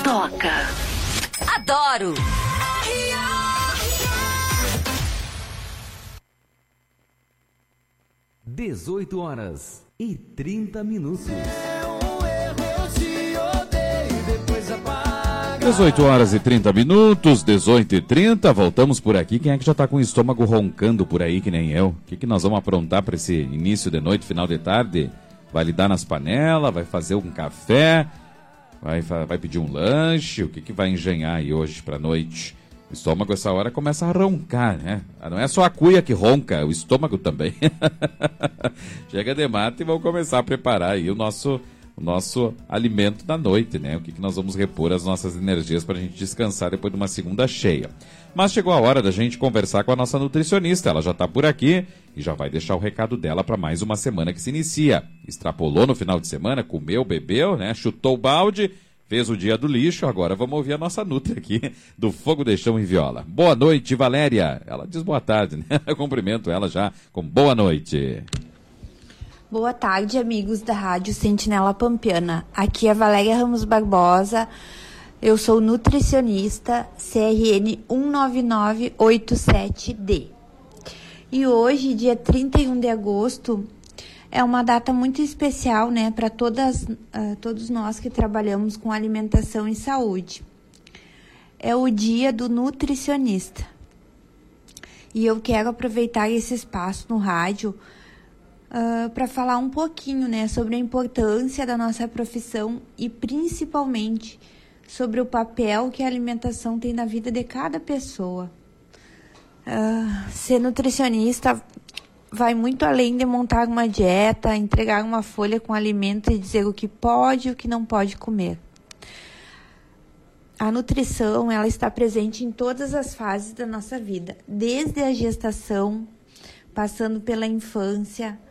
toca. Adoro! 18h30. 18h30, 18h30, voltamos por aqui. Quem é que já tá com o estômago roncando por aí, que nem eu? O que nós vamos aprontar para esse início de noite, final de tarde? Vai lidar nas panelas, vai fazer um café, vai pedir um lanche, o que vai engenhar aí hoje pra noite? O estômago essa hora começa a roncar, né? Não é só a cuia que ronca, é o estômago também. Chega de mate e vamos começar a preparar aí o nosso alimento da noite, né? O que nós vamos repor as nossas energias para a gente descansar depois de uma segunda cheia. Mas chegou a hora da gente conversar com a nossa nutricionista. Ela já está por aqui e já vai deixar o recado dela para mais uma semana que se inicia. Extrapolou no final de semana, comeu, bebeu, né? Chutou o balde, fez o dia do lixo. Agora vamos ouvir a nossa nutri aqui do Fogo de Chão em Viola. Boa noite, Valéria. Ela diz boa tarde, né? Eu cumprimento ela já com boa noite. Boa tarde, amigos da Rádio Sentinela Pampiana. Aqui é Valéria Ramos Barbosa. Eu sou nutricionista CRN 19987D. E hoje, dia 31 de agosto, é uma data muito especial, né, para todos nós que trabalhamos com alimentação e saúde. É o dia do nutricionista. E eu quero aproveitar esse espaço no rádio para falar um pouquinho, né, sobre a importância da nossa profissão e principalmente sobre o papel que a alimentação tem na vida de cada pessoa. Ser nutricionista vai muito além de montar uma dieta, entregar uma folha com alimento e dizer o que pode e o que não pode comer. A nutrição, ela está presente em todas as fases da nossa vida, desde a gestação, passando pela infância,